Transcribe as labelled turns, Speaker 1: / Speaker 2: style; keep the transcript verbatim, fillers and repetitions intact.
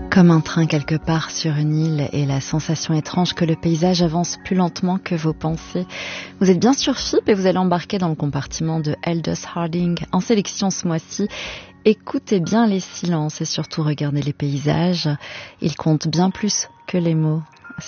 Speaker 1: Comme un train quelque part sur une île et la sensation étrange que le paysage avance plus lentement que vos pensées. Vous êtes bien sur F I P et vous allez embarquer dans le compartiment de Aldous Harding en sélection ce mois-ci. Écoutez bien les silences et surtout regardez les paysages. Ils comptent bien plus que les mots.